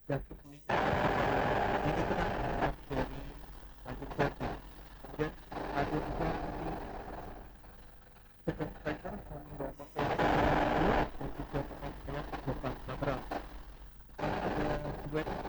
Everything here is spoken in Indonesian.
ini kan dari lanjut lagi, kemudian ada juga ini second striker Sandro Tonali dan juga pemain sayap Jepang Sabra. Ada duet